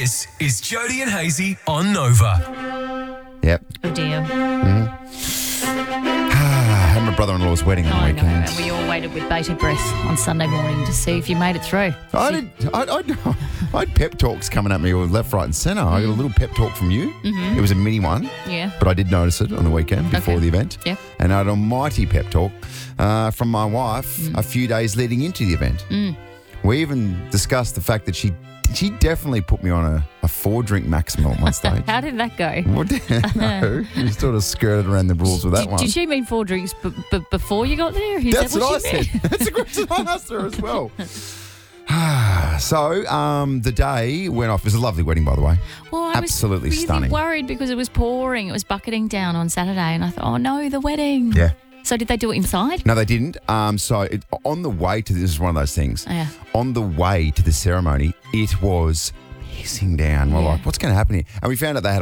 This is Jody and Hazy on Nova. Yep. Oh dear. I had my brother-in-law's wedding on the I know, weekend. and we all waited with bated breath on Sunday morning to see if you made it through. I had pep talks coming at me left, right and centre. I got a little pep talk from you. Mm-hmm. It was a mini one. Yeah. But I did notice it on the weekend before the event. Yeah. And I had a mighty pep talk from my wife a few days leading into the event. We even discussed the fact that she definitely put me on a 4-drink maximum at one stage. How did that go? No, you sort of skirted around the rules with that one. Did she mean 4 drinks before you got there? Is That's that what I she said. meant? That's a question I asked her as well. So, the day went off. It was a lovely wedding, by the way. Well, I Absolutely was really stunning. worried because it was pouring. It was bucketing down on Saturday, and I thought, oh no, the wedding. Yeah. So did they do it inside? No, they didn't. On the way to this is one of those things. Yeah. On the way to the ceremony, it was pissing down. We're Yeah. like, what's going to happen here? And we found out they had